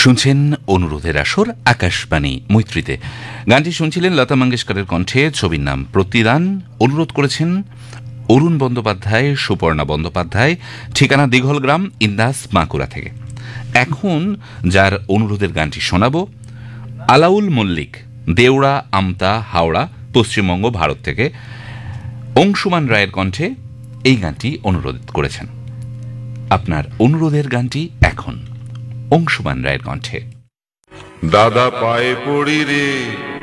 শুনছেন অনুরোধের আসর আকাশবাণী মৈত্রীতে। গানটি শুনছিলেন লতা মঙ্গেশকরের কণ্ঠে। ছবির নাম প্রতিদান। অনুরোধ করেছেন অরুণ বন্দ্যোপাধ্যায়, সুপর্ণা বন্দ্যোপাধ্যায়। ঠিকানা দিঘলগ্রাম, ইন্দাস, বাঁকুড়া থেকে। এখন যার অনুরোধের গানটি শোনাব, আলাউল মল্লিক, দেওড়া, আমতা, হাওড়া, পশ্চিমবঙ্গ, ভারত থেকে অংশুমান রায়ের কণ্ঠে এই গানটি অনুরোধ করেছেন। আপনার অনুরোধের গানটি এখন অংশুমান রায়ের কণ্ঠে। দাদা পায়ে পড়ি রে